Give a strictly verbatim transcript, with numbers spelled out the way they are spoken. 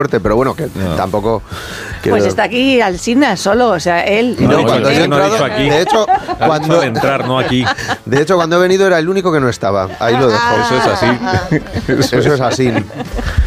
pero bueno, que no. tampoco... Quiero... Pues está aquí Alsina solo, o sea, él... No, no, cuando yo he entrado, no aquí. de hecho, cuando... de entrar, no aquí. De hecho, cuando he venido era el único que no estaba. Ahí lo dejo. Eso es así. Eso es así.